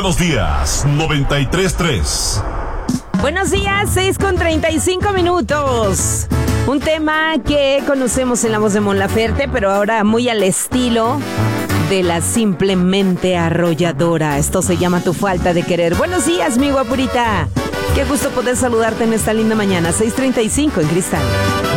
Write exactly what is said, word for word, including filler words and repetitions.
Buenos días, noventa y tres punto tres. Buenos días, seis con treinta y cinco minutos. Un tema que conocemos en la voz de Mon Laferte, pero ahora muy al estilo de la simplemente arrolladora. Esto se llama Tu Falta de Querer. Buenos días, mi guapurita. Qué gusto poder saludarte en esta linda mañana. seis treinta y cinco en Cristal.